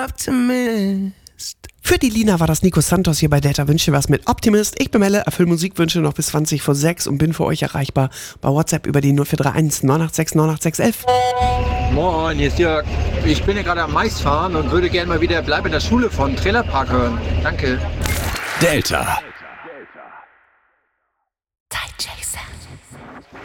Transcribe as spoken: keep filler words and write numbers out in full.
Optimist. Für die Lina war das Nico Santos hier bei Delta Wünsche was mit Optimist. Ich bin Melle, erfülle Musikwünsche noch bis zwanzig vor sechs und bin für euch erreichbar bei WhatsApp über die null vier drei eins neun acht sechs neun acht sechs eins eins. Moin, hier ist Jörg. Ich bin ja gerade am Maisfahren und würde gerne mal wieder Bleib in der Schule von Trailerpark hören. Danke. Delta.